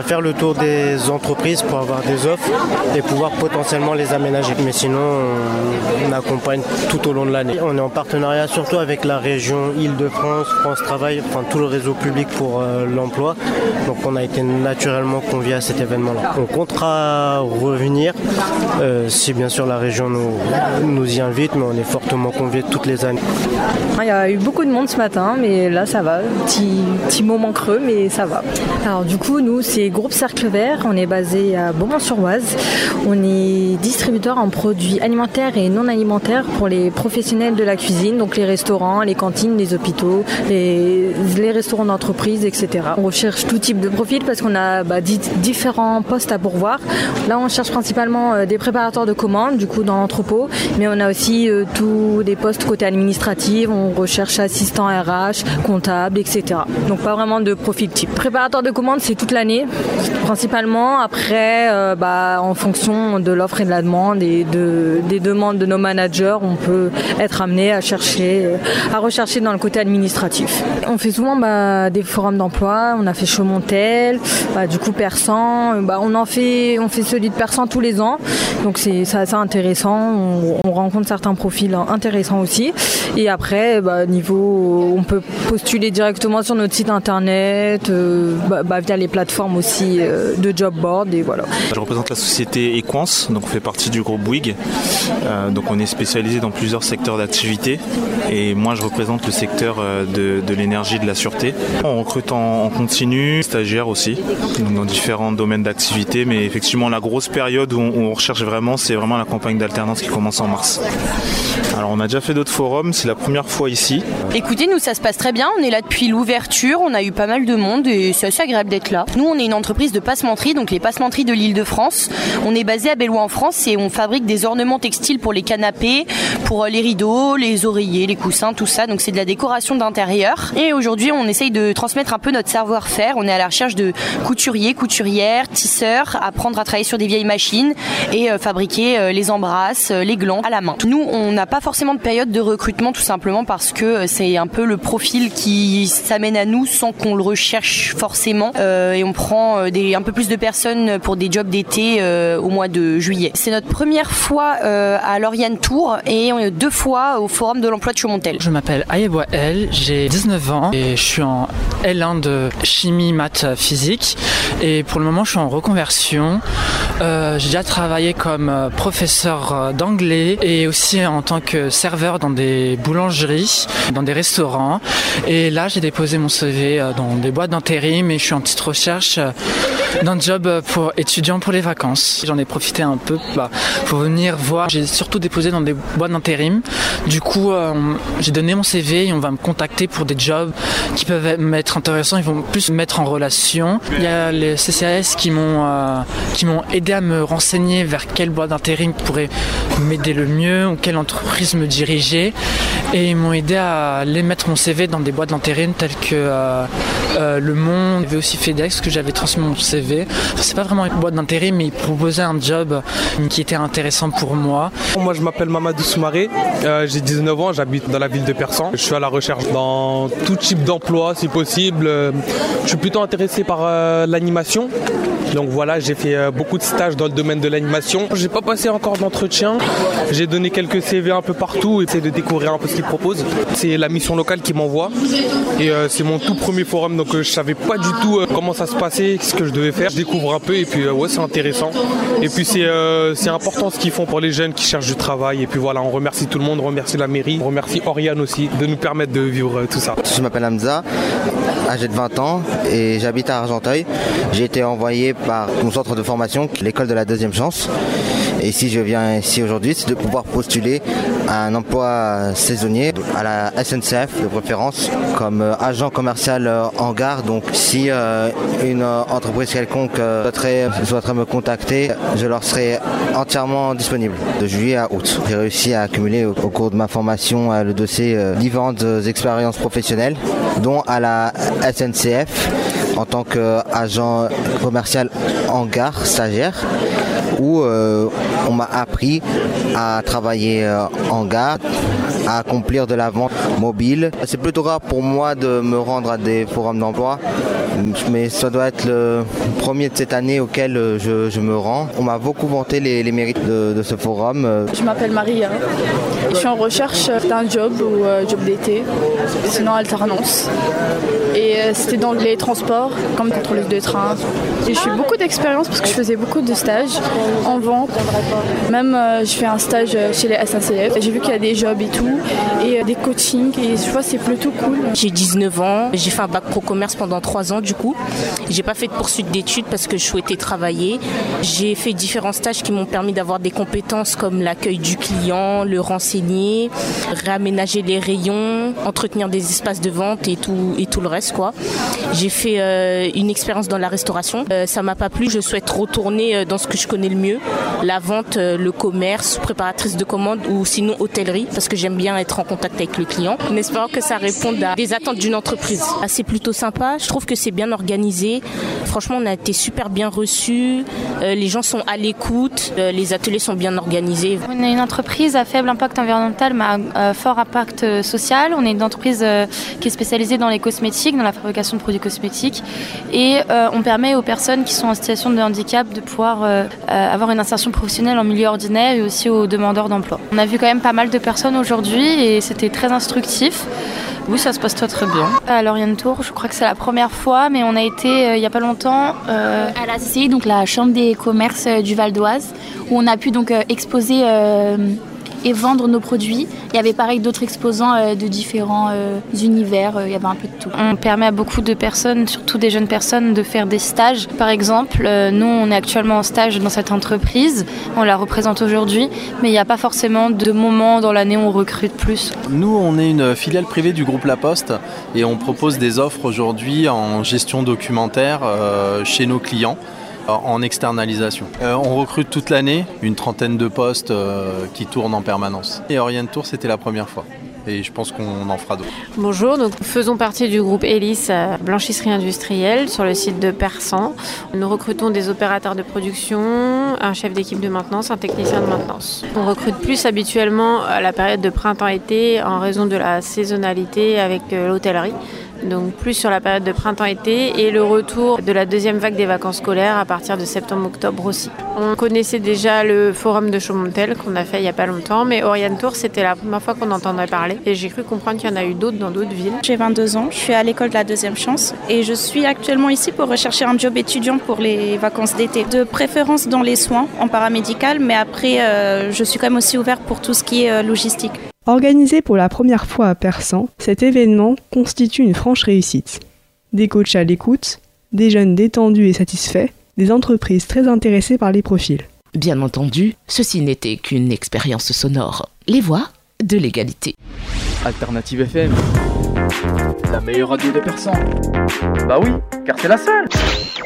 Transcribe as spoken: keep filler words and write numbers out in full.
faire le tour des entreprises pour avoir des offres et pouvoir potentiellement les aménager. Mais sinon, on accompagne tout au long de l'année. On est en partenariat surtout avec la région Île-de-France, France Travail, enfin tout le réseau public pour euh, l'emploi. Donc on a été naturellement conviés à cet événement-là. On comptera revenir euh, si bien sûr la région nous, nous y invite, mais on est fortement conviés toutes les années. Il y a eu beaucoup de monde ce matin, mais là ça va. Petit, petit moment creux, mais ça va. Alors du coup, nous, c'est Groupe Cercle Vert. On est basé à Beaumont-sur-Oise. On est distributeur en produits alimentaires et non alimentaires pour les professionnels de la cuisine, donc les restaurants, les cantines, les hôpitaux, les, les restaurants d'entreprise, et cetera. On recherche tout type de profil parce qu'on a bah, d- différents postes à pourvoir. Là, on cherche principalement euh, des préparateurs de commandes, du coup dans l'entrepôt, mais on a aussi euh, tous des postes côté administratif. On recherche assistant R H, comptable, et cetera. Donc pas vraiment de profil type. Préparateur de commandes, c'est toute l'année, principalement. Après, euh, bah, en fonction de l'offre et de la demande et de, des demandes de nos managers, on peut être amené à chercher, à rechercher dans le côté administratif. On fait souvent bah, des forums d'emploi. On a fait Chaumontel, bah, du coup Persan. Bah, on en fait, on fait celui de Persan tous les ans. Donc c'est, c'est assez intéressant. On, on rencontre certains profils intéressants aussi. Et après, bah, niveau, on peut postuler directement sur notre site internet, euh, bah, bah, via les plateformes aussi euh, de job board et voilà. Je représente la société Equance, donc on fait partie du groupe Bouygues. Euh, donc on est spécialisé dans plusieurs secteurs d'activité et moi je représente le secteur de, de l'énergie et de la sûreté. On recrute en, en continu, stagiaires aussi, donc dans différents domaines d'activité, mais effectivement la grosse période où on, où on recherche vraiment, c'est vraiment la campagne d'alternance qui commence en mars. Alors on a déjà fait d'autres forums, c'est la première fois ici. Écoutez, nous ça se passe très bien, on est là depuis l'ouverture, on a eu pas mal de monde et c'est assez agréable d'être là. Nous on est une entreprise de passementerie, donc les passementeries de l'Île-de-France. On est basé à Bellois en France et on fabrique des ornements textiles pour les canapés, pour les rideaux, les oreillers, les coussins, tout ça. Donc c'est de la décoration d'intérieur. Et aujourd'hui on essaye de transmettre un peu notre savoir-faire. On est à la recherche de couturiers, couturières, tisseurs, apprendre à travailler sur des vieilles machines et euh, fabriquer euh, les embrasses, euh, les glands à la main. Nous on n'a pas forcément de période de recrutement tout simplement parce que euh, c'est un peu le profil qui s'amène à nous sans qu'on le recherche forcément euh, et on prend euh, des, un peu plus de personnes pour des jobs d'été euh, au mois de juillet. C'est notre première fois euh, à Lauriane Tour et on est deux fois au Forum de l'emploi de Chaumontel. Je m'appelle Ayebois El, j'ai dix-neuf ans et je suis en L un de chimie, maths, physique et pour le moment je suis en reconversion. Euh, j'ai déjà travaillé comme professeur d'anglais et aussi en tant que serveur dans des boulangeries, dans des restaurants et là j'ai déposé mon C V dans des boîtes d'intérim et je suis en petite recherche d'un job pour étudiant pour les vacances. J'en ai profité un peu bah, pour venir voir. J'ai surtout déposé dans des boîtes d'intérim. Du coup, euh, j'ai donné mon C V et on va me contacter pour des jobs qui peuvent m'être intéressants. Ils vont plus me mettre en relation. Il y a les C C A S qui m'ont, euh, qui m'ont aidé à me renseigner vers quelle boîte d'intérim pourrait m'aider le mieux ou quelle entreprise me diriger. Et ils m'ont aidé à aller mettre mon C V dans des boîtes d'intérim telles que euh, euh, Le Monde. J'avais aussi FedEx que j'avais transmis mon C V. Enfin, c'est pas vraiment une boîte d'intérim, mais ils proposaient un job qui était intéressant pour moi. Moi, je m'appelle Mamadou Soumaré, euh, j'ai dix-neuf ans, j'habite dans la ville de Persan. Je suis à la recherche dans tout type d'emploi, si possible. Je suis plutôt intéressé par euh, l'animation. Donc voilà, j'ai fait euh, beaucoup de stages dans le domaine de l'animation. J'ai pas passé encore d'entretien. J'ai donné quelques C V un peu partout, essayer de découvrir un peu ce qu'ils proposent. C'est la mission locale qui m'envoie. Et euh, c'est mon tout premier forum, donc euh, je savais pas du tout euh, comment ça se passait, ce que je devais faire. Je découvre un peu et puis euh, ouais, c'est intéressant. Et puis c'est, euh, c'est important ce qu'ils font pour les jeunes qui cherchent du travail. Et puis voilà, on remercie tout le monde, on remercie la mairie, on remercie Oriane aussi de nous permettre de vivre euh, tout ça. Je m'appelle Hamza, âgé de vingt ans et j'habite à Argenteuil. J'ai été envoyé par mon centre de formation, l'école de la deuxième chance. Et si je viens ici aujourd'hui, c'est de pouvoir postuler à un emploi saisonnier à la S N C F de préférence comme agent commercial en gare. Donc si euh, une entreprise quelconque euh, souhaiterait, souhaiterait me contacter, je leur serai entièrement disponible de juillet à août. J'ai réussi à accumuler au, au cours de ma formation euh, le dossier euh, différentes expériences professionnelles, dont à la S N C F en tant qu'agent commercial en gare, stagiaire, où euh, on m'a appris à travailler euh, en gare, à accomplir de la vente mobile. C'est plutôt rare pour moi de me rendre à des forums d'emploi, mais ça doit être le premier de cette année auquel je, je me rends. On m'a beaucoup vanté les, les mérites de, de ce forum. Je m'appelle Maria. Je suis en recherche d'un job ou euh, job d'été, sinon alternance. Et euh, c'était dans les transports, comme contrôleuse de train. J'ai eu beaucoup d'expérience parce que je faisais beaucoup de stages en vente. Même euh, je fais un stage chez les S N C F. J'ai vu qu'il y a des jobs et tout, et euh, des coachings, et je vois c'est plutôt cool. J'ai dix-neuf ans, j'ai fait un bac pro commerce pendant trois ans du coup. J'ai pas fait de poursuite d'études parce que je souhaitais travailler. J'ai fait différents stages qui m'ont permis d'avoir des compétences comme l'accueil du client, le renseigner, réaménager les rayons, entretenir des espaces de vente et tout, et tout le reste quoi. J'ai fait euh, une expérience dans la restauration. Euh, ça m'a pas plu, je souhaite retourner dans ce que je connais le mieux, la vente, le commerce, préparatrice de commandes ou sinon hôtellerie parce que j'aime bien être en contact avec le client. En espérant que ça réponde à des attentes d'une entreprise. Ah, c'est plutôt sympa, je trouve que c'est bien organisé. Franchement, on a été super bien reçus, euh, les gens sont à l'écoute, euh, les ateliers sont bien organisés. On est une entreprise à faible impact environnemental mais à euh, fort impact social. On est une entreprise euh, qui est spécialisée dans les cosmétiques, dans la fabrication de produits cosmétiques et euh, on permet aux personnes qui sont en situation de handicap de pouvoir euh, euh, avoir une insertion professionnelle en milieu ordinaire et aussi aux demandeurs d'emploi. On a vu quand même pas mal de personnes aujourd'hui et c'était très instructif. Oui, ça se passe très très bien. À l'Orient Tour, je crois que c'est la première fois, mais on a été euh, il n'y a pas longtemps euh... à la C C I, donc la Chambre des commerces euh, du Val d'Oise, où on a pu donc euh, exposer euh, et vendre nos produits. Il y avait pareil d'autres exposants euh, de différents euh, univers, euh, il y avait un peu de tout. On permet à beaucoup de personnes, surtout des jeunes personnes, de faire des stages. Par exemple, euh, nous on est actuellement en stage dans cette entreprise, on la représente aujourd'hui, mais il n'y a pas forcément de moment dans l'année où on recrute plus. Nous on est une filiale privée du groupe La Poste et on propose des offres aujourd'hui en gestion documentaire euh, chez nos clients. En externalisation. Euh, on recrute toute l'année, une trentaine de postes euh, qui tournent en permanence. Et Orient Tour, c'était la première fois. Et je pense qu'on en fera d'autres. Bonjour, donc faisons partie du groupe Elis Blanchisserie Industrielle sur le site de Persan. Nous recrutons des opérateurs de production, un chef d'équipe de maintenance, un technicien de maintenance. On recrute plus habituellement à la période de printemps-été en raison de la saisonnalité avec l'hôtellerie. Donc plus sur la période de printemps-été et le retour de la deuxième vague des vacances scolaires à partir de septembre-octobre aussi. On connaissait déjà le forum de Chaumontel qu'on a fait il n'y a pas longtemps, mais Orient Tour c'était la première fois qu'on entendait parler et j'ai cru comprendre qu'il y en a eu d'autres dans d'autres villes. J'ai vingt-deux ans, je suis à l'école de la deuxième chance et je suis actuellement ici pour rechercher un job étudiant pour les vacances d'été. De préférence dans les soins, en paramédical, mais après euh, je suis quand même aussi ouverte pour tout ce qui est euh, logistique. Organisé pour la première fois à Persan, cet événement constitue une franche réussite. Des coachs à l'écoute, des jeunes détendus et satisfaits, des entreprises très intéressées par les profils. Bien entendu, ceci n'était qu'une expérience sonore. Les voix de l'égalité. Alternative F M, la meilleure radio de Persan. Bah oui, car c'est la seule.